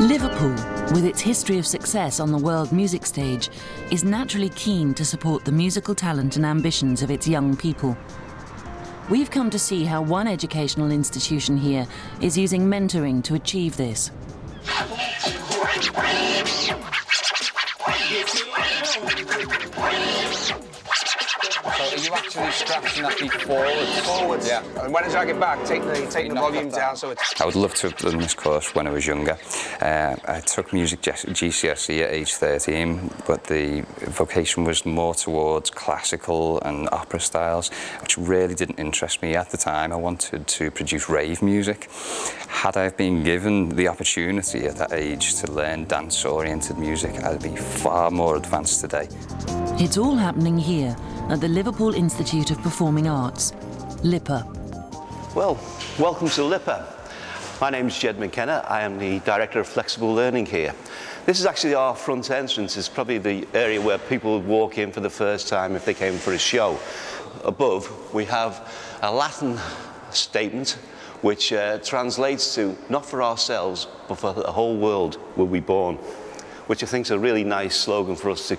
Liverpool, with its history of success on the world music stage, is naturally keen to support the musical talent and ambitions of its young people. We've come to see how one educational institution here is using mentoring to achieve this. So are you actually scratching that beat forwards? Forwards. Yeah. And when I drag it back, take the volume down so it's... I would love to have done this course when I was younger. I took music GCSE at age 13, but the vocation was more towards classical and opera styles, which really didn't interest me at the time. I wanted to produce rave music. Had I been given the opportunity at that age to learn dance-oriented music, I'd be far more advanced today. It's all happening here at the Liverpool Institute of Performing Arts, LIPA. Well, welcome to LIPA. My name is Jed McKenna. I am the Director of Flexible Learning here. This is actually our front entrance. It's probably the area where people would walk in for the first time if they came for a show. Above, we have a Latin statement which translates to, not for ourselves, but for the whole world will be born, which I think is a really nice slogan for us to